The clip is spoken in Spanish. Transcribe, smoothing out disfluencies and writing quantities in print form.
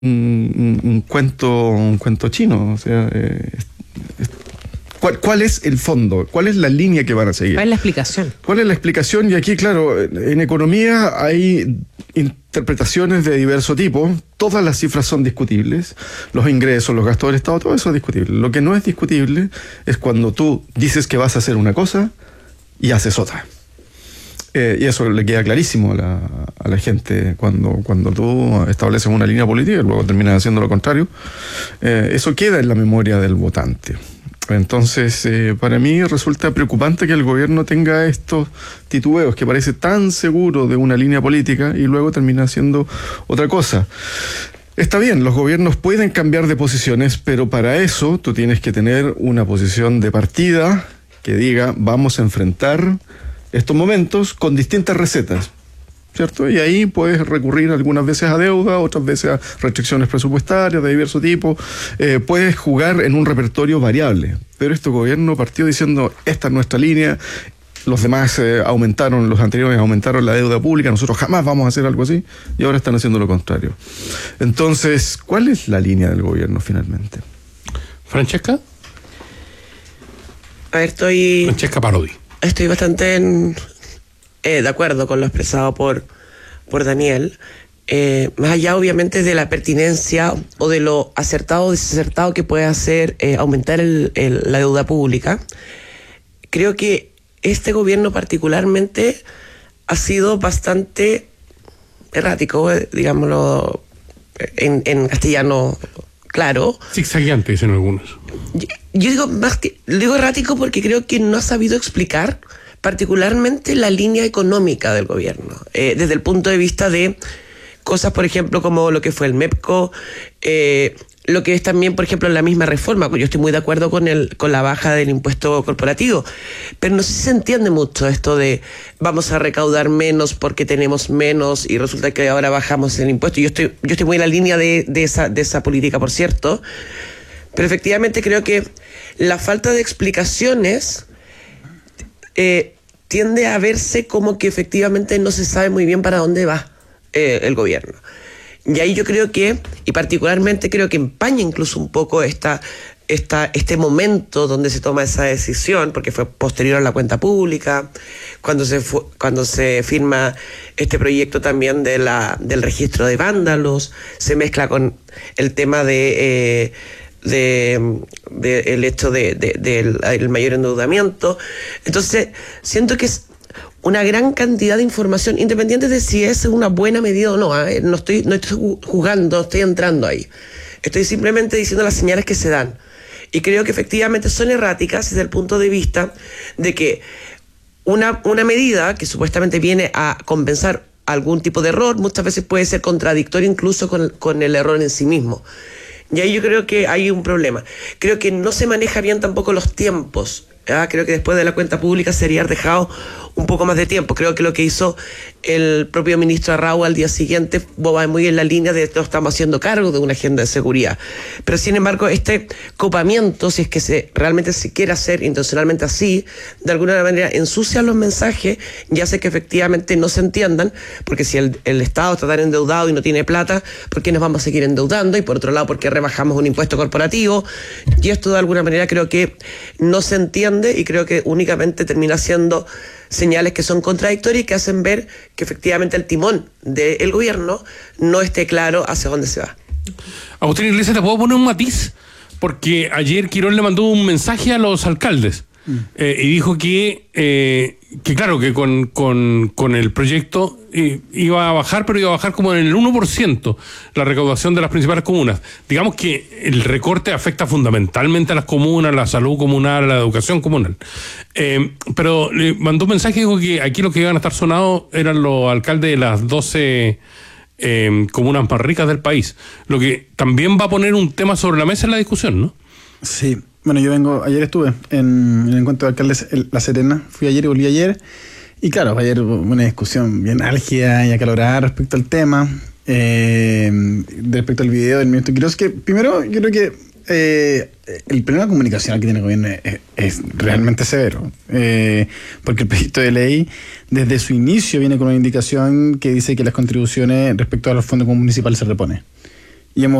un cuento chino. O sea, ¿cuál es el fondo? ¿Cuál es la línea que van a seguir? ¿Cuál es la explicación? ¿Cuál es la explicación? Y aquí, claro, en economía hay interpretaciones de diverso tipo. Todas las cifras son discutibles. Los ingresos, los gastos del Estado, todo eso es discutible. Lo que no es discutible es cuando tú dices que vas a hacer una cosa y haces otra. Y eso le queda clarísimo a la gente cuando tú estableces una línea política y luego terminas haciendo lo contrario. Eso queda en la memoria del votante. Entonces, para mí resulta preocupante que el gobierno tenga estos titubeos, que parece tan seguro de una línea política y luego termina haciendo otra cosa. Está bien, los gobiernos pueden cambiar de posiciones, pero para eso tú tienes que tener una posición de partida que diga, vamos a enfrentar estos momentos con distintas recetas, ¿cierto? Y ahí puedes recurrir algunas veces a deuda, otras veces a restricciones presupuestarias de diverso tipo. Puedes jugar en un repertorio variable, pero este gobierno partió diciendo, esta es nuestra línea, los demás los anteriores aumentaron la deuda pública, nosotros jamás vamos a hacer algo así, y ahora están haciendo lo contrario. Entonces, ¿cuál es la línea del gobierno finalmente? ¿Francesca? A ver, Francesca Parodi. Estoy bastante de acuerdo con lo expresado por Daniel. Más allá, obviamente, de la pertinencia o de lo acertado o desacertado que puede hacer aumentar la deuda pública, creo que este gobierno particularmente ha sido bastante errático, digámoslo en castellano claro. Zigzagueante, dicen algunos. Yo digo errático porque creo que no ha sabido explicar particularmente la línea económica del gobierno, desde el punto de vista de cosas, por ejemplo, como lo que fue el MEPCO, lo que es también, por ejemplo, la misma reforma. Yo estoy muy de acuerdo con la baja del impuesto corporativo, pero no sé si se entiende mucho esto de vamos a recaudar menos porque tenemos menos y resulta que ahora bajamos el impuesto. Yo estoy muy en la línea de esa política, por cierto, pero efectivamente creo que la falta de explicaciones tiende a verse como que efectivamente no se sabe muy bien para dónde va el gobierno. Y ahí yo creo que, y particularmente creo que empaña incluso un poco este momento donde se toma esa decisión, porque fue posterior a la cuenta pública, cuando se firma este proyecto también del registro de vándalos, se mezcla con el tema el hecho del mayor endeudamiento. Entonces, siento que es una gran cantidad de información, independiente de si es una buena medida o no. No estoy jugando, no estoy entrando ahí. Estoy simplemente diciendo las señales que se dan. Y creo que efectivamente son erráticas desde el punto de vista de que una medida que supuestamente viene a compensar algún tipo de error, muchas veces puede ser contradictorio incluso con el error en sí mismo. Y ahí yo creo que hay un problema. Creo que no se maneja bien tampoco los tiempos. Creo que después de la cuenta pública sería dejado un poco más de tiempo. Creo que lo que hizo el propio ministro Arrau al día siguiente va muy en la línea de no estamos haciendo cargo de una agenda de seguridad. Pero sin embargo, este copamiento, si es que realmente se quiere hacer intencionalmente así, de alguna manera ensucia los mensajes y hace que efectivamente no se entiendan, porque si el Estado está tan endeudado y no tiene plata, ¿por qué nos vamos a seguir endeudando? Y por otro lado, ¿por qué rebajamos un impuesto corporativo? Y esto de alguna manera creo que no se entiende y creo que únicamente termina siendo señales que son contradictorias y que hacen ver que efectivamente el timón del gobierno no esté claro hacia dónde se va. Agustín Iglesias, ¿te puedo poner un matiz? Porque ayer Quirón le mandó un mensaje a los alcaldes y dijo que claro, que con el proyecto iba a bajar, pero iba a bajar como en el 1% la recaudación de las principales comunas. Digamos que el recorte afecta fundamentalmente a las comunas, la salud comunal, la educación comunal. Pero le mandó un mensaje y dijo que aquí los que iban a estar sonados eran los alcaldes de las 12 comunas más ricas del país. Lo que también va a poner un tema sobre la mesa en la discusión, ¿no? Sí. Bueno, ayer estuve en el encuentro de alcaldes La Serena, fui ayer y volví ayer, y claro, ayer hubo una discusión bien álgida y acalorada respecto al tema, respecto al video del ministro Quirós, que primero yo creo que el problema comunicacional que tiene el gobierno es realmente severo, porque el proyecto de ley desde su inicio viene con una indicación que dice que las contribuciones respecto a los fondos municipales se repone. y hemos